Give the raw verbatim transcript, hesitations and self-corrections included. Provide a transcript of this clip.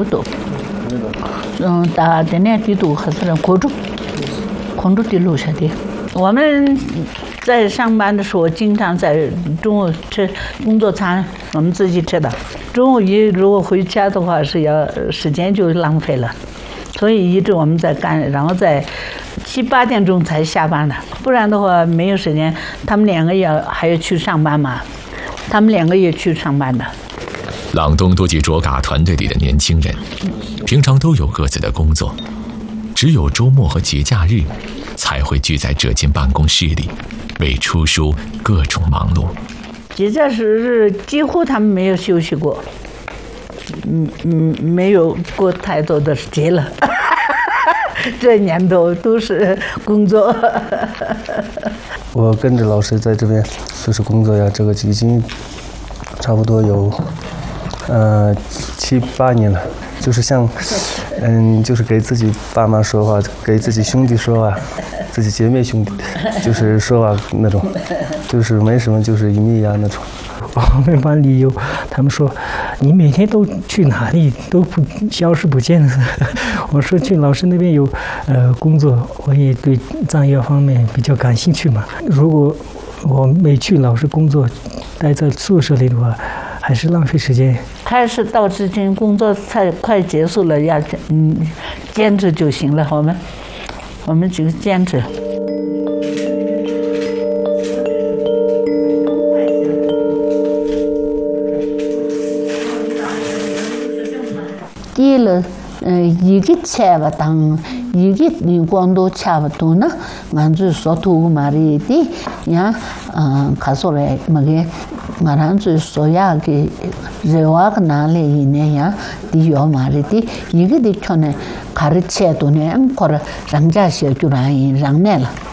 有多，嗯，打的那地图还是人控制，控制的路下的。我们在上班的时候，经常在中午吃工作餐，我们自己吃的。中午一如果回家的话，是要时间就浪费了，所以一直我们在干，然后在七八点钟才下班的，不然的话没有时间。他们两个也还要去上班嘛，他们两个也去上班的。 朗东多吉卓嘎团队里的年轻人，平常都有各自的工作，只有周末和节假日才会聚在这间办公室里，为出书各种忙碌。 节假日几乎他们没有休息过，嗯嗯，没有过太多的时间了。这年头都是工作。 我跟着老师在这边就是工作呀，这个已经差不多有呃七八年了。就是像嗯，就是给自己爸妈说话，给自己兄弟说话，自己姐妹兄弟就是说话那种，就是没什么，就是一米呀那种。 我们班里有，他们说你每天都去哪里，都不消失不见了。我说去老师那边有呃工作，我也对藏药方面比较感兴趣嘛。如果我没去老师工作，待在宿舍里的话，还是浪费时间。 开始到至今工作才快结束了，要嗯坚持就行了。我们我们只是坚持。第了，嗯，一个差不当，一个你光都差不多呢。俺就说图嘛的的，呀，嗯，卡说来么个。俺就说呀，个热话个哪里一年呀？第要嘛的的，一个的可能卡的车多呢，可能人家小就来人来了。